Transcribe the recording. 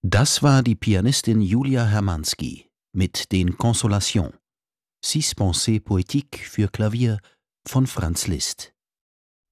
Das war die Pianistin Julia Hermanski mit den Consolations, Six Pensées poétiques für Klavier von Franz Liszt.